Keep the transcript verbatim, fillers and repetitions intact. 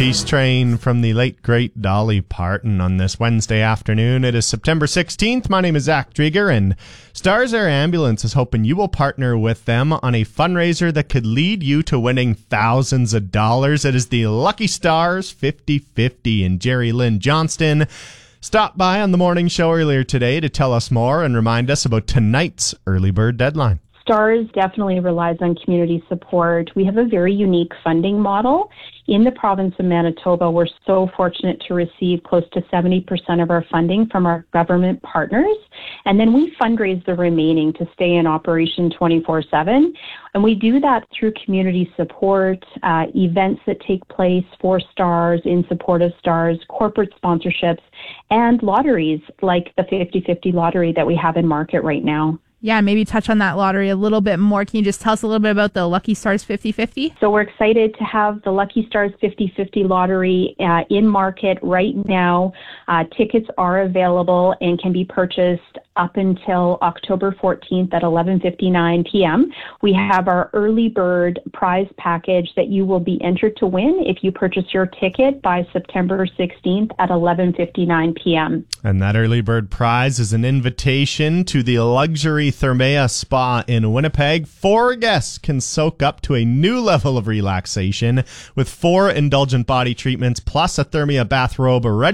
Peace Train from the late, great Dolly Parton on this Wednesday afternoon. It is September sixteenth. My name is Zach Drieger, and Stars Air Ambulance is hoping you will partner with them on a fundraiser that could lead you to winning thousands of dollars. It is the Lucky Stars fifty fifty, and Jerry Lynn Johnston stopped by on the morning show earlier today to tell us more and remind us about tonight's early bird deadline. STARS definitely relies on community support. We have a very unique funding model. In the province of Manitoba, we're so fortunate to receive close to seventy percent of our funding from our government partners. And then we fundraise the remaining to stay in operation twenty-four seven. And we do that through community support, uh, events that take place for STARS, in support of STARS, corporate sponsorships, and lotteries like the fifty fifty lottery that we have in market right now. Yeah, maybe touch on that lottery a little bit more. Can you just tell us a little bit about the Lucky Stars fifty fifty? So we're excited to have the Lucky Stars fifty fifty lottery uh, in market right now. Uh, tickets are available and can be purchased up until October fourteenth at eleven fifty-nine p.m. We have our early bird prize package that you will be entered to win if you purchase your ticket by September sixteenth at eleven fifty-nine p.m. And that early bird prize is an invitation to the luxury Thermea Spa in Winnipeg. Four guests can soak up to a new level of relaxation with four indulgent body treatments plus a Thermea bathrobe ready